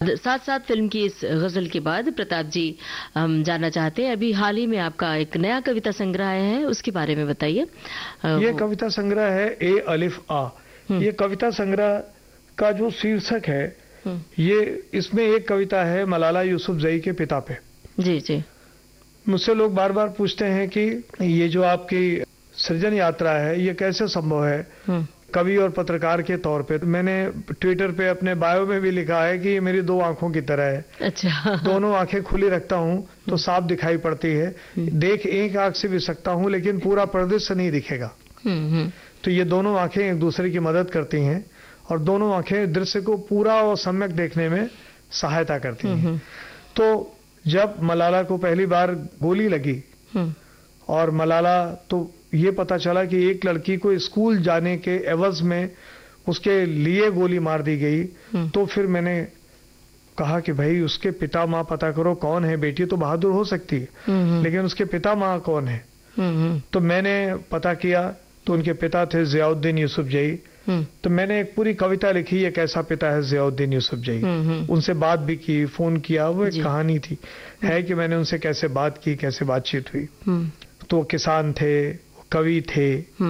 साथ साथ फिल्म की इस गजल के बाद प्रताप जी, हम जानना चाहते हैं, अभी हाल ही में आपका एक नया कविता संग्रह आया है, उसके बारे में बताइए। ये कविता संग्रह है ए अलिफ आ। ये कविता संग्रह का जो शीर्षक है, ये इसमें एक कविता है मलाला यूसुफजई के पिता पे। जी जी। मुझसे लोग बार बार पूछते हैं कि ये जो आपकी सृजन यात्रा है ये कैसे संभव है कवि और पत्रकार के तौर पे। मैंने ट्विटर पे अपने बायो में भी लिखा है कि ये मेरी दो आंखों की तरह है। अच्छा। दोनों आंखें खुली रखता हूँ तो साफ दिखाई पड़ती है, देख एक आंख से भी सकता हूँ लेकिन पूरा परिदृश्य नहीं दिखेगा। तो ये दोनों आंखें एक दूसरे की मदद करती हैं और दोनों आंखें दृश्य को पूरा और सम्यक देखने में सहायता करती हैं। तो जब मलाला को पहली बार गोली लगी और मलाला तो ये पता चला कि एक लड़की को स्कूल जाने के एवज में उसके लिए गोली मार दी गई, तो फिर मैंने कहा कि भाई उसके पिता माँ पता करो कौन है। बेटी तो बहादुर हो सकती है लेकिन उसके पिता माँ कौन है। तो मैंने पता किया तो उनके पिता थे जियाउद्दीन यूसुफजई। तो मैंने एक पूरी कविता लिखी, ये कैसा पिता है जियाउद्दीन यूसुफजई। उनसे बात भी की, फोन किया, वो एक कहानी थी है कि मैंने उनसे कैसे बात की, कैसे बातचीत हुई। तो वो किसान थे, कवि थे,